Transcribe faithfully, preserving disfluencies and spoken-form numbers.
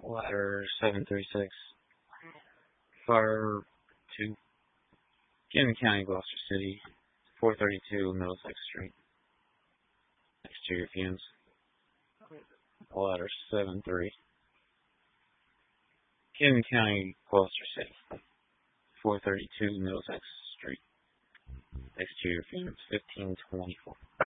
Ladder seven three six. Fire two. Cannon County, Gloucester City. four thirty-two Middlesex Street. Exterior fumes. Ladder seven three. Cannon County, Gloucester City. four thirty-two Middlesex Street. Exterior fumes fifteen twenty-four.